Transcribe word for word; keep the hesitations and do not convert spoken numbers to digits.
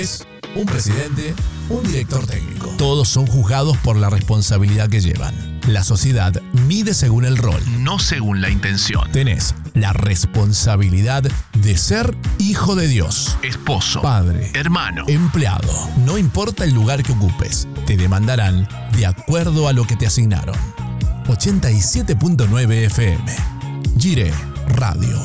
un presidente, un director técnico. Todos son juzgados por la responsabilidad que llevan. La sociedad mide según el rol, no según la intención. Tenés la responsabilidad de ser hijo de Dios, esposo, padre, hermano, empleado. No importa el lugar que ocupes, te demandarán de acuerdo a lo que te asignaron. ochenta y siete punto nueve F M. Gire Radio.